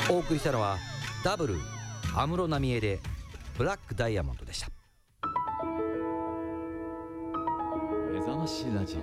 お送りしたのはダブル安室奈美恵でブラックダイヤモンドでした。 目覚ましラジオ。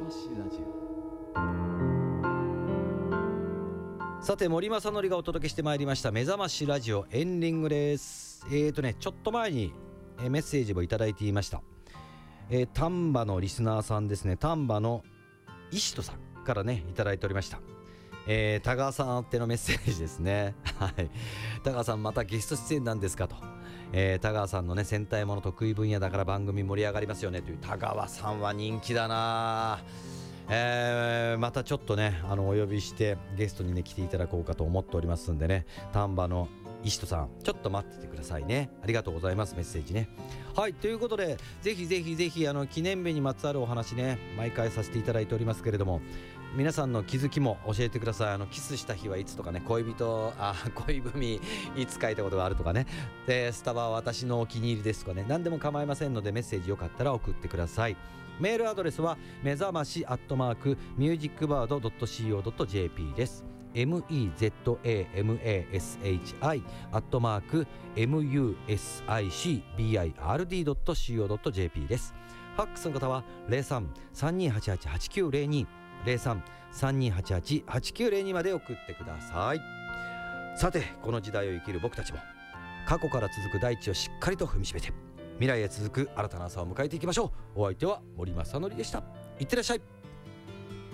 さて森正則がお届けしてまいりました目覚ましラジオエンディングです。ちょっと前にメッセージをいただいていました。丹波のリスナーさんですね。丹波の石戸さんからねいただいておりました。田川さん宛てのメッセージですね。はい、田川さんまたゲスト出演なんですかと。田川さんのね戦隊もの得意分野だから番組盛り上がりますよねという。田川さんは人気だな。またちょっとねお呼びしてゲストにね来ていただこうかと思っておりますんでね、丹波の石戸さんちょっと待っててくださいね。ありがとうございます。メッセージね。はい、ということでぜひ記念日にまつわるお話ね毎回させていただいておりますけれども、皆さんの気づきも教えてください。キスした日はいつとかね、恋文いつ書いたことがあるとかね、でスタバは私のお気に入りですとかね、何でも構いませんのでメッセージよかったら送ってください。メールアドレスは目覚まし@musicbird.co.jp です。mezamashi@musicbird.co.jp です。ファックスの方は 03-3288-8902 03-3288-8902 まで送ってください。さてこの時代を生きる僕たちも過去から続く大地をしっかりと踏みしめて未来へ続く新たな朝を迎えていきましょう。お相手は森正則でした。いってらっしゃい。